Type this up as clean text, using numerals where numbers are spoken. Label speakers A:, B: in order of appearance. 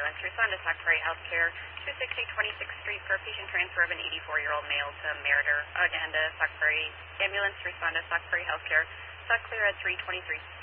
A: ambulance. Respond to Sauk Prairie Healthcare, 260 26th Street for a patient transfer of an 84-year-old male to Meriter. Again, to Sauk Prairie ambulance. Respond to Sauk Prairie Healthcare. Sauk Clear at 323.